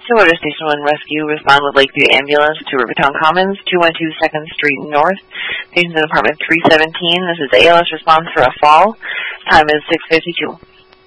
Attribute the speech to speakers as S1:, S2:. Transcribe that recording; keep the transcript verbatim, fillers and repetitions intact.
S1: Stillwater Station one Rescue, respond with Lakeview Ambulance to Rivertown Commons, two one two second Street North. Patients in apartment three seventeen. This is A L S response for a fall. Time is six fifty-two.